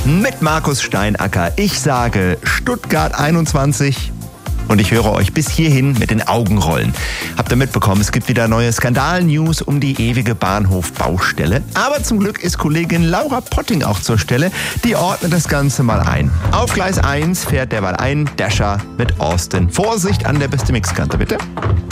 mit Markus Steinacker. Ich sage Stuttgart 21 und ich höre euch bis hierhin mit den Augen rollen. Habt ihr mitbekommen, es gibt wieder neue Skandal-News um die ewige Bahnhof-Baustelle. Aber zum Glück ist Kollegin Laura Potting auch zur Stelle. Die ordnet das Ganze mal ein. Auf Gleis 1 fährt derweil ein Dasher mit Austin. Vorsicht an der beste Mixkante, bitte.